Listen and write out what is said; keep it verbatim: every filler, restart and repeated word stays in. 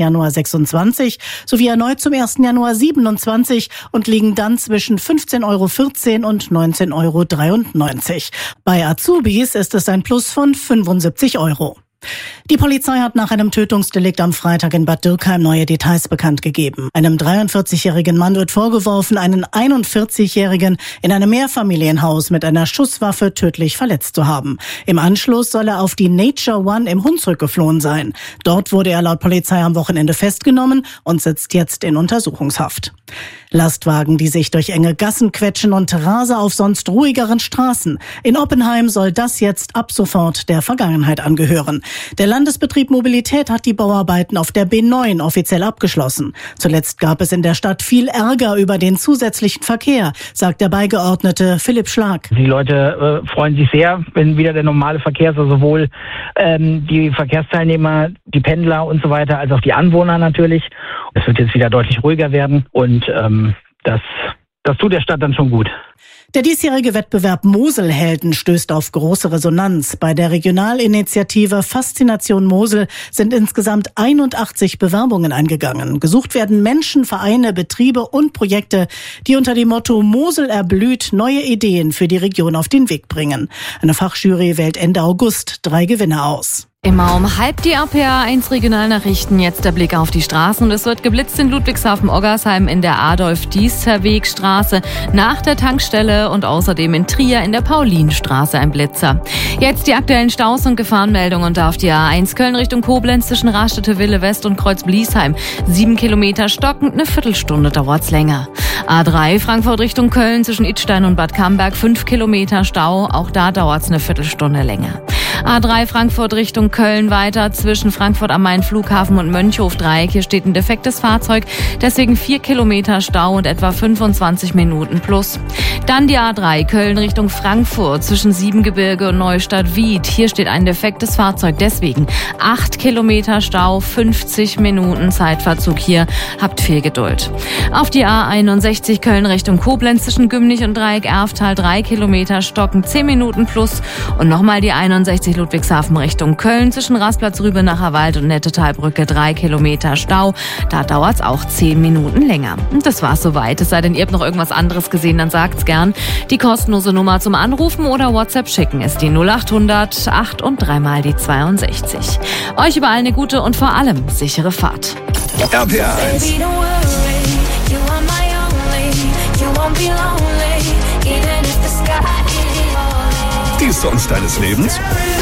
Januar sechsundzwanzig sowie erneut zum ersten Januar siebenundzwanzig und liegen dann zwischen fünfzehn Euro vierzehn und neunzehn Euro dreiundneunzig. Bei Azubis ist es ein Plus von fünfundsiebzig Euro. Die Polizei hat nach einem Tötungsdelikt am Freitag in Bad Dürkheim neue Details bekannt gegeben. Einem dreiundvierzigjährigen Mann wird vorgeworfen, einen einundvierzigjährigen in einem Mehrfamilienhaus mit einer Schusswaffe tödlich verletzt zu haben. Im Anschluss soll er auf die Nature One im Hunsrück geflohen sein. Dort wurde er laut Polizei am Wochenende festgenommen und sitzt jetzt in Untersuchungshaft. Lastwagen, die sich durch enge Gassen quetschen und Raser auf sonst ruhigeren Straßen. In Oppenheim soll das jetzt ab sofort der Vergangenheit angehören. Der Landesbetrieb Mobilität hat die Bauarbeiten auf der B neun offiziell abgeschlossen. Zuletzt gab es in der Stadt viel Ärger über den zusätzlichen Verkehr, sagt der Beigeordnete Philipp Schlag. Die Leute äh, freuen sich sehr, wenn wieder der normale Verkehr, also sowohl ähm, die Verkehrsteilnehmer, die Pendler und so weiter, als auch die Anwohner natürlich. Es wird jetzt wieder deutlich ruhiger werden und ähm, das, das tut der Stadt dann schon gut. Der diesjährige Wettbewerb Moselhelden stößt auf große Resonanz. Bei der Regionalinitiative Faszination Mosel sind insgesamt einundachtzig Bewerbungen eingegangen. Gesucht werden Menschen, Vereine, Betriebe und Projekte, die unter dem Motto Mosel erblüht neue Ideen für die Region auf den Weg bringen. Eine Fachjury wählt Ende August drei Gewinner aus. Immer um halb die R P R eins Regionalnachrichten. Jetzt der Blick auf die Straßen. Es wird geblitzt in Ludwigshafen-Oggersheim in der Adolf-Diester-Weg-Straße nach der Tankstelle und außerdem in Trier in der Paulinstraße ein Blitzer. Jetzt die aktuellen Staus und Gefahrenmeldungen und auf die A eins Köln Richtung Koblenz zwischen Raststätte-Wille West und Kreuz-Bliesheim. Sieben Kilometer stockend, eine Viertelstunde dauert's länger. A drei Frankfurt Richtung Köln zwischen Idstein und Bad Camberg. Fünf Kilometer Stau, auch da dauert's eine Viertelstunde länger. A drei Frankfurt Richtung Köln weiter zwischen Frankfurt am Main Flughafen und Mönchhof-Dreieck. Hier steht ein defektes Fahrzeug, deswegen vier Kilometer Stau und etwa fünfundzwanzig Minuten plus. Dann die A drei Köln Richtung Frankfurt zwischen Siebengebirge und Neustadt-Wied. Hier steht ein defektes Fahrzeug, deswegen acht Kilometer Stau, fünfzig Minuten Zeitverzug hier. Habt viel Geduld. Auf die A einundsechzig Köln Richtung Koblenz zwischen Gümnich und Dreieck-Erftal drei Kilometer stocken, zehn Minuten plus. Und nochmal die einundsechzig Ludwigshafen Richtung Köln zwischen Rastplatz-Rübenacher Wald und Nettetalbrücke drei Kilometer Stau. Da dauert's auch zehn Minuten länger. Und das war's soweit. Es sei denn, ihr habt noch irgendwas anderes gesehen, dann sagt's gern. Die kostenlose Nummer zum Anrufen oder WhatsApp schicken ist die null acht hundert acht und dreimal die zweiundsechzig. Euch überall eine gute und vor allem sichere Fahrt. R P R eins. Die Songs deines Lebens?